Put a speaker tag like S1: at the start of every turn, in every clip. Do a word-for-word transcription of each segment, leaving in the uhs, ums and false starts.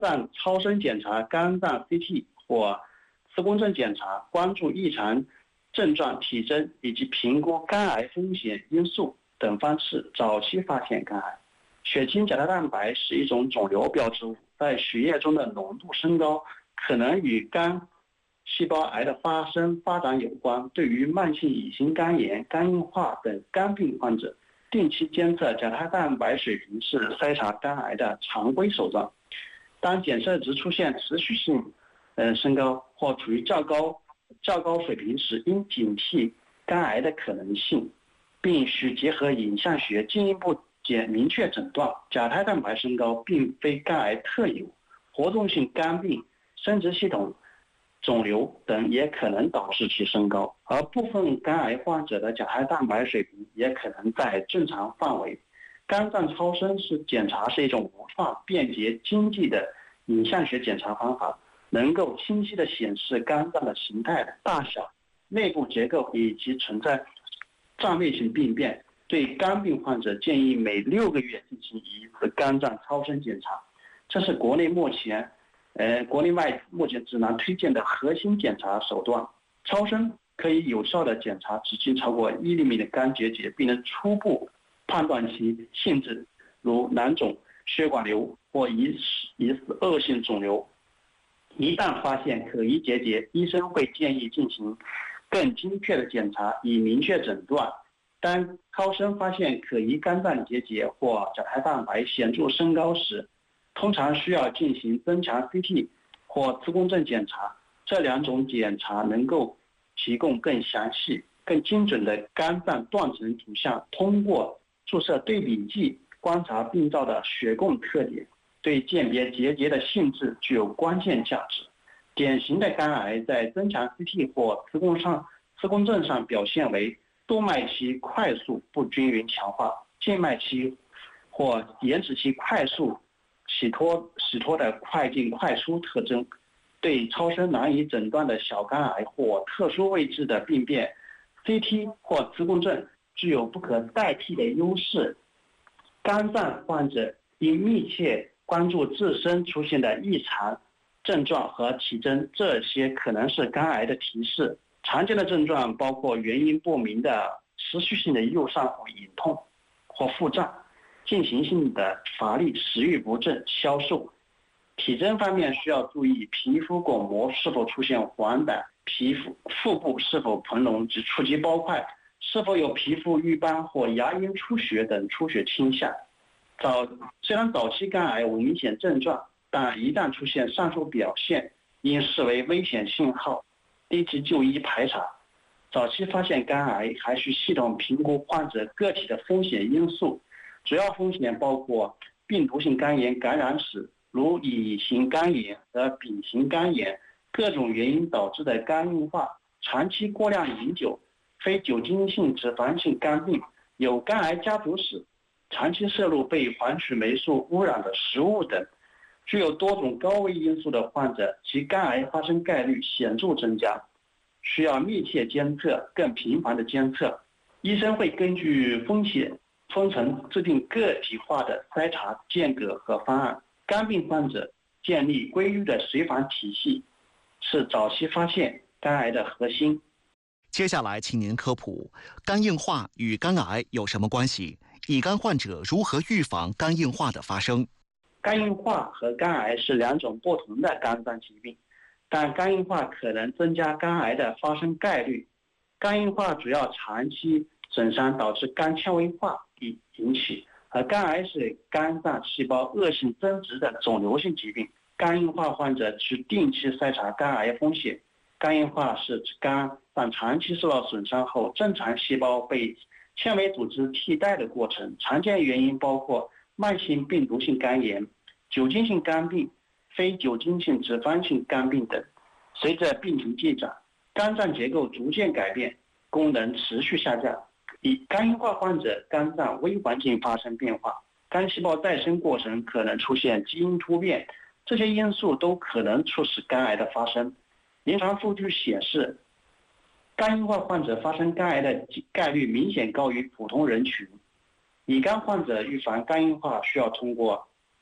S1: 脏超声检查、肝脏 C T 或磁共振检查，关注异常症状、体征以及评估肝癌风险因素等方式，早期发现肝癌。血清甲胎蛋白是一种肿瘤标志物，在血液中的浓度升高，可能与肝细胞癌的发生发展有关。对于慢性乙型肝炎、肝硬化等肝病患者，定期监测甲胎蛋白水平是筛查肝癌的常规手段。当检测值出现持续性呃升高或处于较高较高水平时，应警惕肝癌的可能性，并需结合影像学进一步检明确诊断。甲胎蛋白升高并非肝癌特有，活动性肝病、生殖系统肿瘤等也可能导致其升高，而部分肝癌患者的甲胎蛋白水平也可能在正常范围。肝脏超声是检查是一种无创、便捷、经济的影像学检查方法，能够清晰地显示肝脏的形态、大小、内部结构以及存在占位性病变。对肝病患者建议每六个月进行一次肝脏超声检查，这是国内目前呃，国内外目前指南推荐的核心检查手段。超声可以有效地检查直径超过一厘米的肝结节，并能初步判断其性质，如囊肿、血管瘤或疑疑似恶性肿瘤。一旦发现可疑结节，医生会建议进行更精确的检查，以明确诊断。当超声发现可疑肝脏结节或甲胎蛋白显著升高时，通常需要进行增强 C T 或磁共振检查。这两种检查能够提供更详细、更精准的肝脏断层图像，通过注射对比剂观察病灶的血供特点，对鉴别结节的性质具有关键价值。典型的肝癌在增强 C T 或磁共上磁共振上表现为动脉期快速不均匀强化、静脉期或延迟期快速洗脱洗脱的快进快出特征。对超声难以诊断的小肝癌或特殊位置的病变， C T 或磁共振具有不可代替的优势。肝脏患者应密切关注自身出现的异常症状和体征，这些可能是肝癌的提示。常见的症状包括原因不明的持续性的右上腹隐痛或腹胀，进行性的乏力、食欲不振、消瘦。体征方面需要注意皮肤巩膜是否出现黄疸，皮肤腹部是否膨隆及触及包块，是否有皮肤瘀斑或牙龈出血等出血倾向。早虽然早期肝癌无明显症状，但一旦出现上述表现，应视为危险信号，立即就医排查。早期发现肝癌还需系统评估患者个体的风险因素，主要风险包括病毒性肝炎感染史，如乙型肝炎和丙型肝炎，各种原因导致的肝硬化，长期过量饮酒，非酒精性脂肪性肝病，有肝癌家族史，长期摄入被黄曲霉素污染的食物等。具有多种高危因素的患者，其肝癌发生概率显著增加，需要密切监测、更频繁的监测。医生会根据风险分层制定个体化的筛查间隔和方案。肝病患者建立规律的随访体系，是早期发现肝癌的核心。
S2: 接下来，请您科普肝硬化与肝癌有什么关系？乙肝患者如何预防肝硬化的发生？
S1: 肝硬化和肝癌是两种不同的肝脏疾病，但肝硬化可能增加肝癌的发生概率。肝硬化主要长期损伤导致肝纤维化引起，而肝癌是肝脏细胞恶性增殖的肿瘤性疾病。肝硬化患者需定期筛查肝癌风险。肝硬化是指肝脏长期受到损伤后，正常细胞被纤维组织替代的过程。常见原因包括慢性病毒性肝炎、酒精性肝病、非酒精性脂肪性肝病等。随着病情进展，肝脏结构逐渐改变，功能持续下降。以肝硬化患者肝脏微环境发生变化，肝细胞再生过程可能出现基因突变，这些因素都可能促使肝癌的发生。临床数据显示，肝硬化患者发生肝癌的概率明显高于普通人群。乙肝患者预防肝硬化需要通过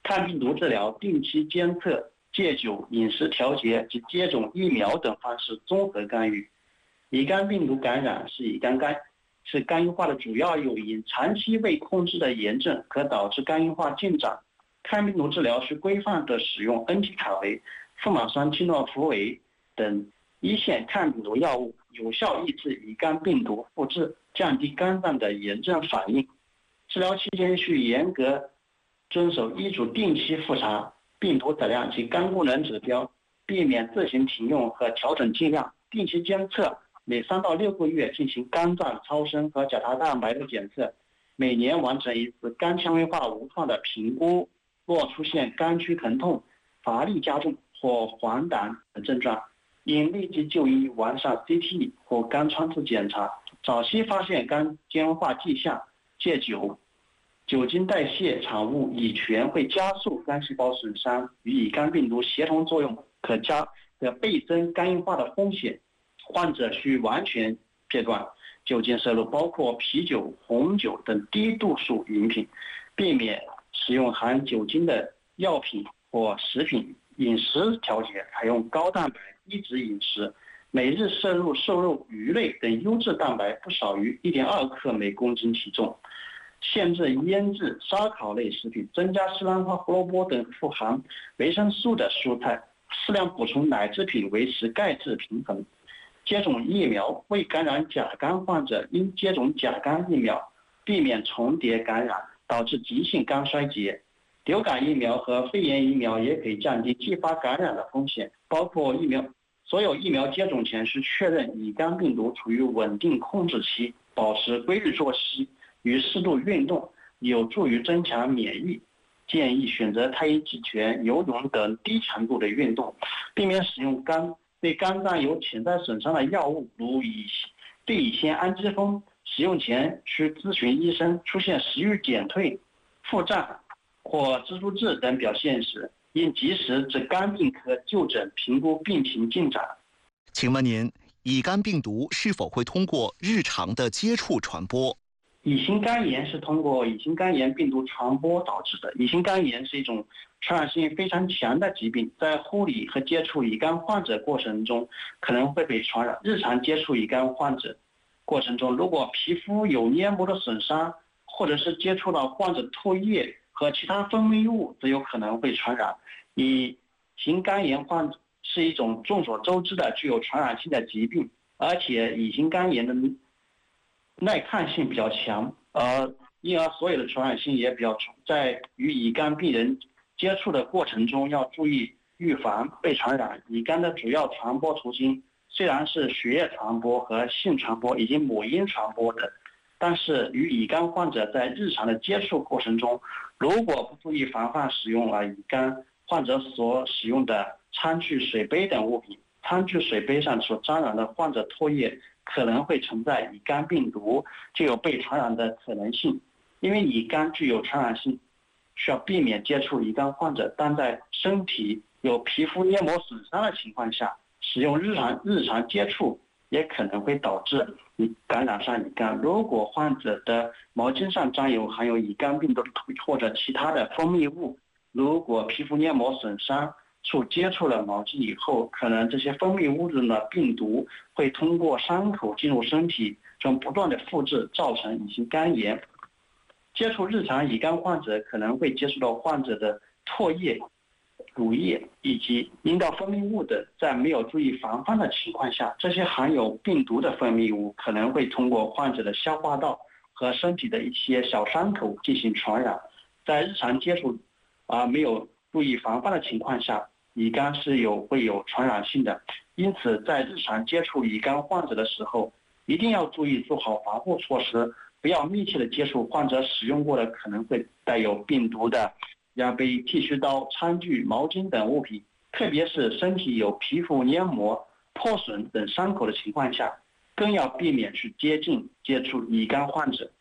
S1: 抗病毒治疗、定期监测、戒酒、饮食调节及接种疫苗等方式综合干预。乙肝病毒感染是乙肝肝是肝硬化的主要诱因，长期未控制的炎症可导致肝硬化进展。抗病毒治疗需规范地使用恩替卡韦、富马酸替诺福韦等一线抗病毒药物，有效抑制乙肝病毒复制，降低肝脏的炎症反应。治疗期间需严格遵守医嘱，定期复查病毒载量及肝功能指标，避免自行停用和调整剂量。定期监测，每三到六个月进行肝脏超声和甲胎蛋白的检测，每年完成一次肝纤维化无创的评估。若出现肝区疼痛、乏力加重或黄疸等症状，应立即就医，完善 C T 或肝穿刺检查，早期发现肝纤维化迹象。戒酒，酒精代谢产物乙醛会加速肝细胞损伤，与乙肝病毒协同作用，可加可倍增肝硬化的风险。患者需完全戒断酒精摄入，包括啤酒、红酒等低度数饮品，避免使用含酒精的药品或食品。饮食调节，采用高蛋白低脂饮食，每日摄入瘦肉、鱼类等优质蛋白不少于 一点二克每公斤体重。限制腌制、烧烤类食品，增加西兰花、胡萝卜等富含维生素的蔬菜，适量补充奶制品，维持钙质平衡。接种疫苗，未感染甲肝患者应接种甲肝疫苗，避免重叠感染导致急性肝衰竭。流感疫苗和肺炎疫苗也可以降低继发感染的风险，包括疫苗。所有疫苗接种前需确认乙肝病毒处于稳定控制期，保持规律作息与适度运动，有助于增强免疫。建议选择太极拳、游泳等低强度的运动，避免使用肝对肝脏有潜在损伤的药物，如乙对乙酰氨基酚。使用前需咨询医生。出现食欲减退、腹胀或蜘蛛痣等表现时，应及时至肝病科就诊，评估病情进展。
S2: 请问您，乙肝病毒是否会通过日常的接触传播？
S1: 乙型肝炎是通过乙型肝炎病毒传播导致的。乙型肝炎是一种传染性非常强的疾病，在护理和接触乙肝患者过程中可能会被传染。日常接触乙肝患者过程中，如果皮肤有黏膜的损伤，或者是接触到患者唾液和其他分泌物，则有可能会传染。乙型肝炎患是一种众所周知的具有传染性的疾病，而且乙型肝炎的耐抗性比较强，而因而所有的传染性也比较重。在与乙肝病人接触的过程中，要注意预防被传染。乙肝的主要传播途径虽然是血液传播和性传播以及母婴传播的，但是与乙肝患者在日常的接触过程中，如果不注意防范使用了乙肝患者所使用的餐具、水杯等物品，餐具、水杯上所沾染的患者唾液可能会存在乙肝病毒，就有被传染的可能性。因为乙肝具有传染性，需要避免接触乙肝患者，但在身体有皮肤黏膜损伤的情况下，使用日常日常接触也可能会导致你感染上乙肝。如果患者的毛巾上沾有含有乙肝病毒或者其他的分泌物，如果皮肤黏膜损伤处接触了毛巾以后，可能这些分泌物中的病毒会通过伤口进入身体中不断的复制，造成乙型肝炎。接触日常乙肝患者可能会接触到患者的唾液、乳液以及阴道分泌物等，在没有注意防范的情况下，这些含有病毒的分泌物可能会通过患者的消化道和身体的一些小伤口进行传染。在日常接触啊没有注意防范的情况下，乙肝是有会有传染性的。因此，在日常接触乙肝患者的时候，一定要注意做好防护措施，不要密切的接触患者使用过的可能会带有病毒的牙杯、剃须刀、餐具、毛巾等物品，特别是身体有皮肤黏膜破损等伤口的情况下，更要避免去接近接触乙肝患者。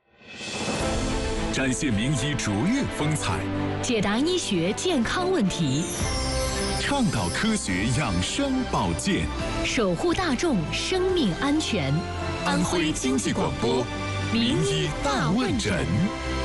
S3: 展现名医卓越风采，
S4: 解答医学健康问题，
S3: 倡导科学养生保健，
S4: 守护大众生命安全。
S3: 安徽经济广播名医大问诊。